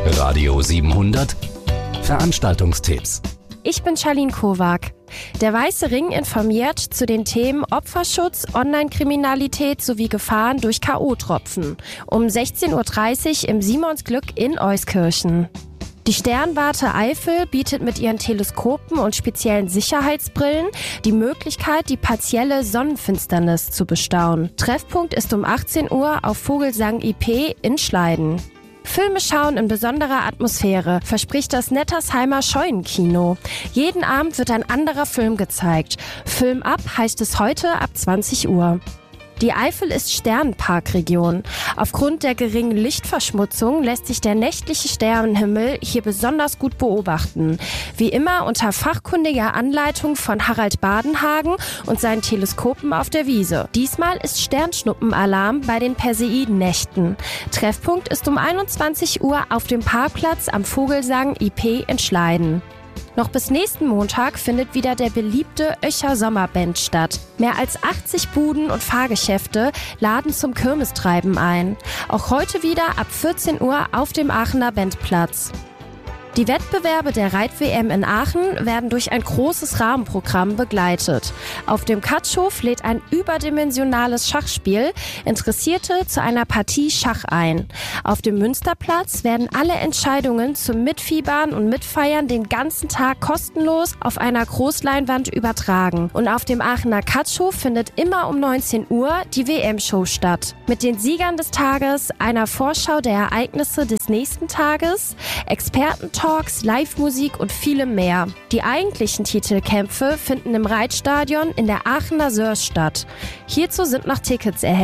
Radio 700 Veranstaltungstipps. Ich bin Charlene Kowak. Der Weiße Ring informiert zu den Themen Opferschutz, Online-Kriminalität sowie Gefahren durch K.O.-Tropfen. Um 16.30 Uhr im Simonsglück in Euskirchen. Die Sternwarte Eifel bietet mit ihren Teleskopen und speziellen Sicherheitsbrillen die Möglichkeit, die partielle Sonnenfinsternis zu bestaunen. Treffpunkt ist um 18 Uhr auf Vogelsang IP in Schleiden. Filme schauen in besonderer Atmosphäre, verspricht das Nettersheimer Scheunenkino. Jeden Abend wird ein anderer Film gezeigt. Film ab heißt es heute ab 20 Uhr. Die Eifel ist Sternenparkregion. Aufgrund der geringen Lichtverschmutzung lässt sich der nächtliche Sternenhimmel hier besonders gut beobachten. Wie immer unter fachkundiger Anleitung von Harald Badenhagen und seinen Teleskopen auf der Wiese. Diesmal ist Sternschnuppenalarm bei den Perseiden-Nächten. Treffpunkt ist um 21 Uhr auf dem Parkplatz am Vogelsang IP in Schleiden. Noch bis nächsten Montag findet wieder der beliebte Öcher Sommerband statt. Mehr als 80 Buden und Fahrgeschäfte laden zum Kirmestreiben ein. Auch heute wieder ab 14 Uhr auf dem Aachener Bandplatz. Die Wettbewerbe der Reit-WM in Aachen werden durch ein großes Rahmenprogramm begleitet. Auf dem Katschhof lädt ein überdimensionales Schachspiel Interessierte zu einer Partie Schach ein. Auf dem Münsterplatz werden alle Entscheidungen zum Mitfiebern und Mitfeiern den ganzen Tag kostenlos auf einer Großleinwand übertragen. Und auf dem Aachener Katschhof findet immer um 19 Uhr die WM-Show statt. Mit den Siegern des Tages, einer Vorschau der Ereignisse des nächsten Tages, Expertentalks, Live-Musik und vielem mehr. Die eigentlichen Titelkämpfe finden im Reitstadion in der Aachener Sörs statt. Hierzu sind noch Tickets erhältlich.